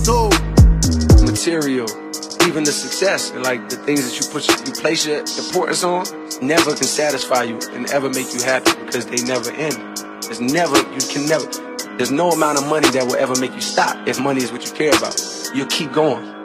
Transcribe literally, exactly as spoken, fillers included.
No material, even the success and like the things that you put, you place your importance on, never can satisfy you and ever make you happy because they never end. There's never, you can never, there's no amount of money that will ever make you stop if money is what you care about. You'll keep going.